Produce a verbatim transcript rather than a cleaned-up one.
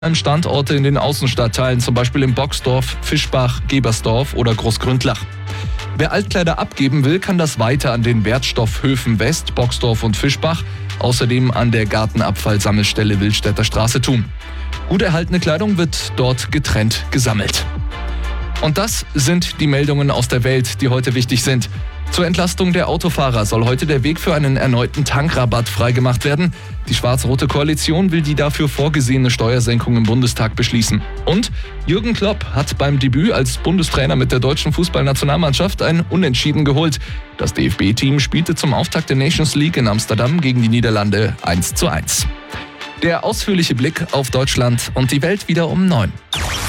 Standorte in den Außenstadtteilen, zum Beispiel in Boxdorf, Fischbach, Gebersdorf oder Großgründlach. Wer Altkleider abgeben will, kann das weiter an den Wertstoffhöfen West, Boxdorf und Fischbach, außerdem an der Gartenabfallsammelstelle Wildstädter Straße tun. Gut erhaltene Kleidung wird dort getrennt gesammelt. Und das sind die Meldungen aus der Welt, die heute wichtig sind. Zur Entlastung der Autofahrer soll heute der Weg für einen erneuten Tankrabatt freigemacht werden. Die schwarz-rote Koalition will die dafür vorgesehene Steuersenkung im Bundestag beschließen. Und Jürgen Klopp hat beim Debüt als Bundestrainer mit der deutschen Fußballnationalmannschaft ein Unentschieden geholt. Das D F B-Team spielte zum Auftakt der Nations League in Amsterdam gegen die Niederlande eins zu eins. Der ausführliche Blick auf Deutschland und die Welt wieder um neun.